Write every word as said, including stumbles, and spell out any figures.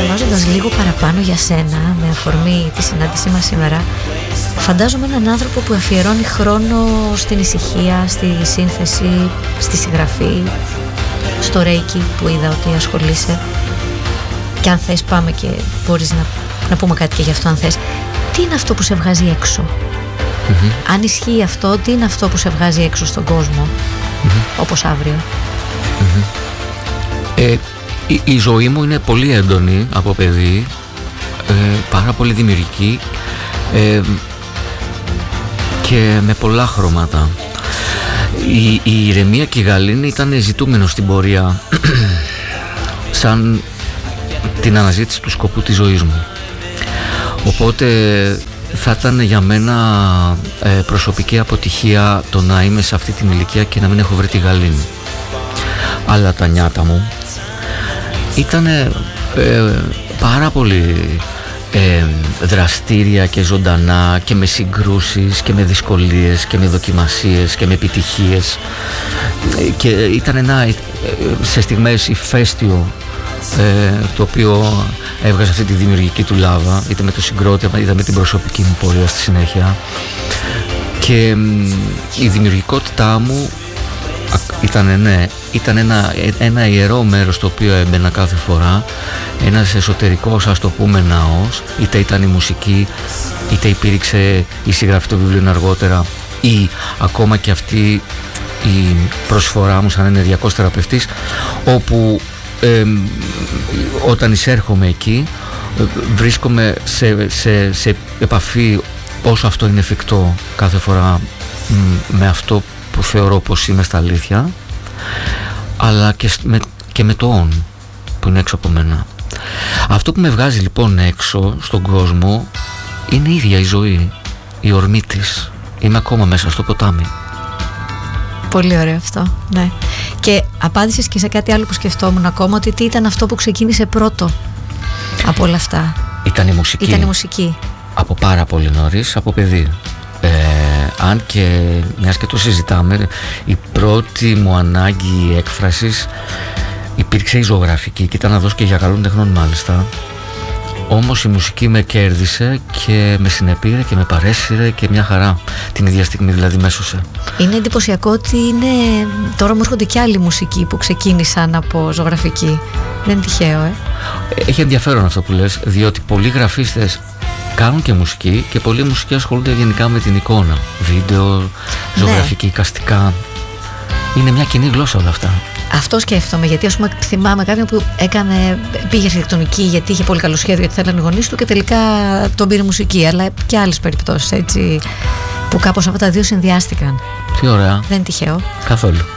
διαβάζοντας λίγο παραπάνω για σένα, με αφορμή τη συνάντησή μας σήμερα, φαντάζομαι έναν άνθρωπο που αφιερώνει χρόνο στην ησυχία, στη σύνθεση, στη συγγραφή, στο ρέικι που είδα ότι ασχολείσαι. Και αν θες πάμε και μπορείς να, να πούμε κάτι και γι' αυτό αν θες. Τι είναι αυτό που σε βγάζει έξω? Mm-hmm. Αν ισχύει αυτό, τι είναι αυτό που σε βγάζει έξω στον κόσμο, mm-hmm. όπως αύριο? Mm-hmm. Ε, η, η ζωή μου είναι πολύ έντονη από παιδί, ε, πάρα πολύ δημιουργική, ε, και με πολλά χρώματα. Η, η ηρεμία και η γαλήνη ήταν ζητούμενο στην πορεία σαν την αναζήτηση του σκοπού της ζωής μου. Οπότε θα ήταν για μένα ε, προσωπική αποτυχία το να είμαι σε αυτή την ηλικία και να μην έχω βρει τη γαλήνη. Αλλά τα νιάτα μου ήταν ε, πάρα πολύ ε, δραστήρια και ζωντανά και με συγκρούσεις και με δυσκολίες και με δοκιμασίες και με επιτυχίες, ε, και ήταν ένα ε, σε στιγμές ηφαίστειο, ε, το οποίο έβγαζε αυτή τη δημιουργική του λάβα, είτε με το συγκρότημα είτε με την προσωπική μου πορεία στη συνέχεια. Και ε, η δημιουργικότητά μου ήταν, ναι, ήταν ένα, ένα ιερό μέρος το οποίο έμπαινα κάθε φορά, ένας εσωτερικός, ας το πούμε, ναός, είτε ήταν η μουσική, είτε υπήρξε η συγγραφή των βιβλίων αργότερα, ή ακόμα και αυτή η προσφορά μου σαν ενεργειακός θεραπευτής, όπου ε, όταν εισέρχομαι εκεί βρίσκομαι σε, σε, σε επαφή όσο αυτό είναι εφικτό κάθε φορά με αυτό που θεωρώ πως είμαι στα αλήθεια, αλλά και με, και με το «ον» που είναι έξω από μένα. Αυτό που με βγάζει λοιπόν έξω στον κόσμο είναι η ίδια η ζωή, η ορμή της. Είμαι ακόμα μέσα στο ποτάμι. Πολύ ωραίο αυτό, ναι. Και απάντησες και σε κάτι άλλο που σκεφτόμουν ακόμα, ότι τι ήταν αυτό που ξεκίνησε πρώτο από όλα αυτά? Ήταν η μουσική. Ήταν η μουσική. Από πάρα πολύ νωρίς, από παιδί. Ε, αν και μιας και το συζητάμε, η πρώτη μου ανάγκη έκφρασης υπήρξε η ζωγραφική, και ήταν να δώσω και για καλών τεχνών μάλιστα. Όμως η μουσική με κέρδισε και με συνεπήρε και με παρέσυρε και μια χαρά την ίδια στιγμή, δηλαδή μέσωσε. Είναι εντυπωσιακό ότι είναι... τώρα μου έρχονται και άλλοι μουσικοί που ξεκίνησαν από ζωγραφική. Δεν είναι τυχαίο, ε? Έχει ενδιαφέρον αυτό που λες, διότι πολλοί γραφίστες κάνουν και μουσική και πολλοί μουσικοί ασχολούνται γενικά με την εικόνα. Βίντεο, ζωγραφική, ναι, εικαστικά. Είναι μια κοινή γλώσσα όλα αυτά. Αυτό σκέφτομαι, γιατί ας πούμε θυμάμαι κάποιον που έκανε, πήγε αρχιτεκτονική γιατί είχε πολύ καλό σχέδιο, γιατί θέλανε οι γονείς του, και τελικά τον πήρε μουσική. Αλλά και άλλες περιπτώσεις έτσι που κάπως αυτά τα δύο συνδυάστηκαν. Τι ωραία. Δεν είναι τυχαίο καθόλου.